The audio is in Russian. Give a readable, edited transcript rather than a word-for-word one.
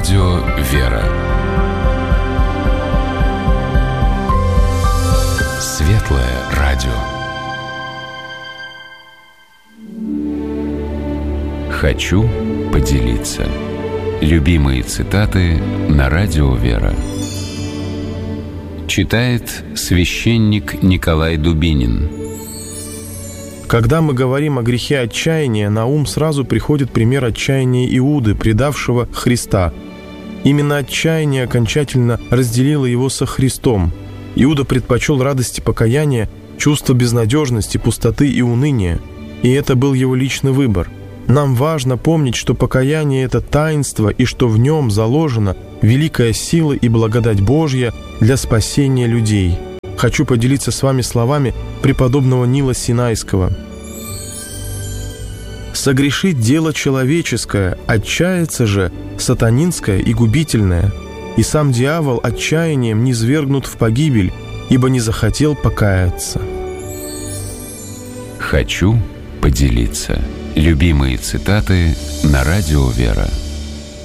радио «Вера». Светлое радио. Хочу поделиться. Любимые цитаты на радио «Вера». Читает священник Николай Дубинин. Когда мы говорим о грехе отчаяния, на ум сразу приходит пример отчаяния Иуды, предавшего Христа. Именно отчаяние окончательно разделило его со Христом. Иуда предпочел радости покаяния, чувство безнадежности, пустоты и уныния. И это был его личный выбор. Нам важно помнить, что покаяние – это таинство, и что в нем заложена великая сила и благодать Божья для спасения людей. Хочу поделиться с вами словами преподобного Нила Синайского. «Согрешить дело человеческое, отчаяться же сатанинское и губительное, и сам дьявол отчаянием низвергнут в погибель, ибо не захотел покаяться». Хочу поделиться. Любимые цитаты на радио «Вера».